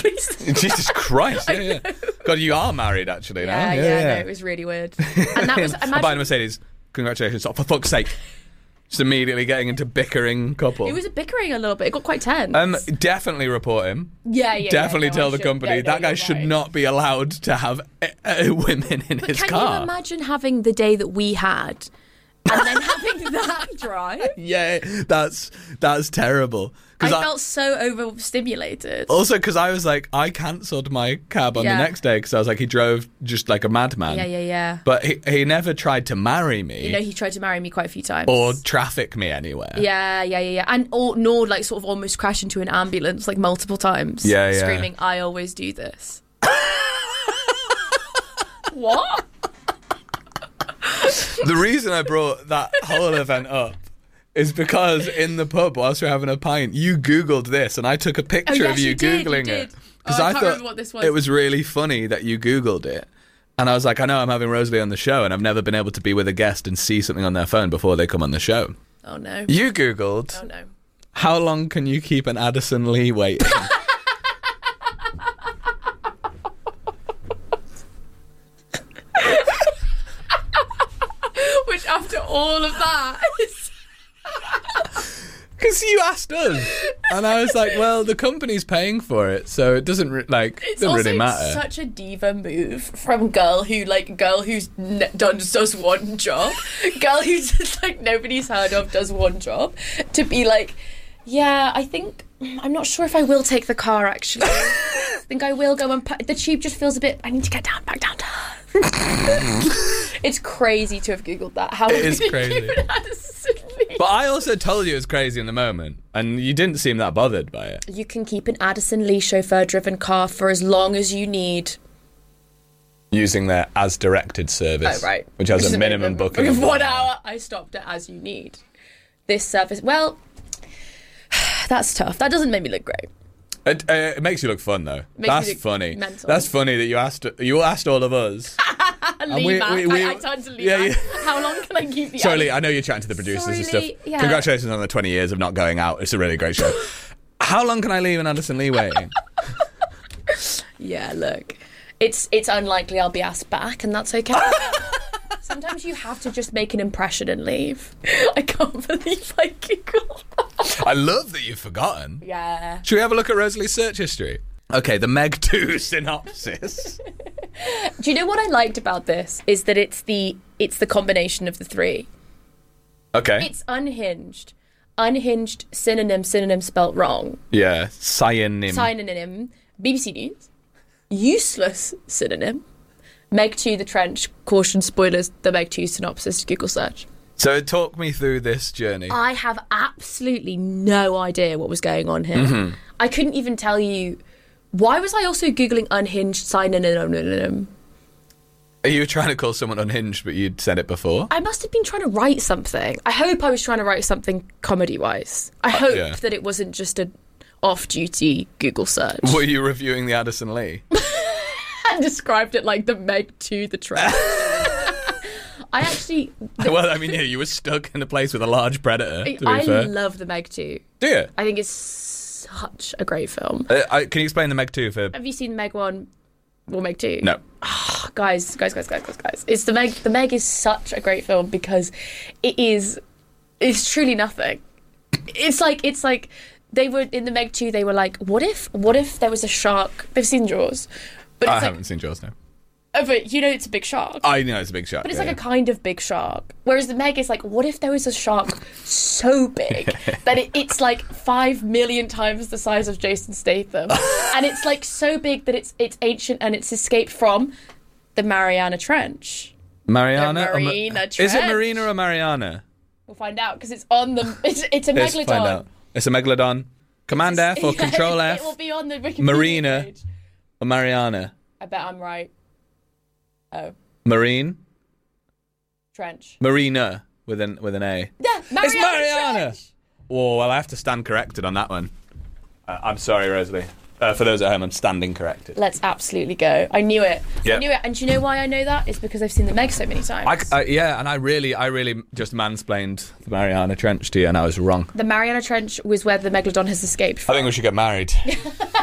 please. Jesus Christ! Yeah. God, you are married actually now. Yeah. No, it was really weird. And that was. I'm buying a Mercedes. Congratulations! Oh, for fuck's sake! Just immediately getting into bickering couple. It was a bickering a little bit. It got quite tense. Definitely report him. Yeah. Definitely tell the should. company that guy should not be allowed to have women in his car. Can you imagine having the day that we had, and then having that drive? Yeah, that's terrible. I felt so overstimulated. Also, because I was like, I cancelled my cab on the next day because I was like, he drove just like a madman. Yeah. But he never tried to marry me. You know, he tried to marry me quite a few times. Or traffic me anywhere. Yeah. And nor like sort of almost crash into an ambulance like multiple times. Yeah. Screaming, I always do this. What? The reason I brought that whole event up is because in the pub whilst we were having a pint, you Googled this and I took a picture of you Googling it. Because I can't remember what this was. It was really funny that you Googled it. And I was like, I know I'm having Rosalie on the show and I've never been able to be with a guest and see something on their phone before they come on the show. Oh no. You Googled, oh no, how long can you keep an Addison Lee waiting? Which after all of that is... Because you asked us, and I was like, "Well, the company's paying for it, so it doesn't really matter." Such a diva move from girl who's does one job, girl who's just like nobody's heard of, does one job, to be like, "Yeah, I think I'm not sure if I will take the car. Actually, I think I will go and the tube just feels a bit. I need to get back down to her." It's crazy to have Googled that. How it is crazy. But I also told you it was crazy in the moment, and you didn't seem that bothered by it. You can keep an Addison Lee chauffeur-driven car for as long as you need. Using their as-directed service, right. which has a minimum booking of 1 hour. I stopped at as you need. This service, well, that's tough. That doesn't make me look great. It makes you look fun, though. That's funny. Mental. That's funny that you asked all of us. I turned to Lee back. How long can I keep the... Sorry, Lee, I know you're chatting to the producers and stuff. Yeah. Congratulations on the 20 years of not going out. It's a really great show. How long can I leave an Addison Lee waiting? Yeah, look. It's unlikely I'll be asked back, and that's okay. Sometimes you have to just make an impression and leave. I can't believe I giggled. I love that you've forgotten. Yeah. Should we have a look at Rosalie's search history? Okay, the Meg 2 synopsis. Do you know what I liked about this? Is that it's the combination of the three. Okay. It's unhinged. Unhinged, synonym spelt wrong. Yeah, synonym. BBC News. Useless synonym. Meg 2, The Trench, caution spoilers, the Meg 2 synopsis, Google search. So talk me through this journey. I have absolutely no idea what was going on here. Mm-hmm. I couldn't even tell you. Why was I also Googling unhinged synonym? Are you trying to call someone unhinged, but you'd said it before? I must have been trying to write something. I hope I was trying to write something comedy-wise. I hope that it wasn't just an off-duty Google search. Were you reviewing the Addison Lee? And described it like the Meg 2, The Trench. I actually... Well, I mean, yeah, you were stuck in a place with a large predator, to be fair. I love the Meg 2. Do you? I think it's such a great film. Can you explain the Meg 2 for... Have you seen Meg 1 or Meg 2? No. Oh, guys. It's the Meg. The Meg is such a great film because it's truly nothing. It's like they were in the Meg 2, they were like, what if there was a shark? They've seen Jaws. But I haven't seen Jaws, no. Oh, but you know it's a big shark. I know it's a big shark. But it's like a kind of big shark. Whereas the Meg is like, what if there was a shark so big that it's like 5 million times the size of Jason Statham. And it's like so big that it's ancient and it's escaped from the Mariana Trench. Mariana? The Marina Trench. Is it Marina or Mariana? We'll find out because it's on the... It's a megalodon. Let's find out. It's a megalodon. Command F or Control F. It will be on the Wikipedia Marina page. Or Mariana? I bet I'm right. Oh. Marine? Trench. Marina with an A. Yeah, Mariana. It's Mariana. Trench. Oh, well, I have to stand corrected on that one. I'm sorry, Rosalie. For those at home, I'm standing corrected. Let's absolutely go. I knew it. Yep. I knew it. And do you know why I know that? It's because I've seen the Meg so many times. Yeah, and I really just mansplained the Mariana Trench to you, and I was wrong. The Mariana Trench was where the megalodon has escaped from. I think we should get married.